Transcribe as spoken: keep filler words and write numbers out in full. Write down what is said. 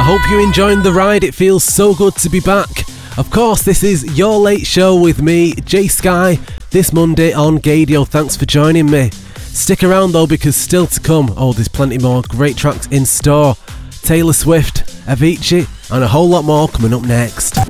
hope you're enjoying the ride. It feels so good to be back. Of course, this is Your Late Show with me, Jay Sky, this Monday on Gadio. Thanks for joining me. Stick around though, because still to come, oh, there's plenty more great tracks in store. Taylor Swift, Avicii, and a whole lot more coming up next.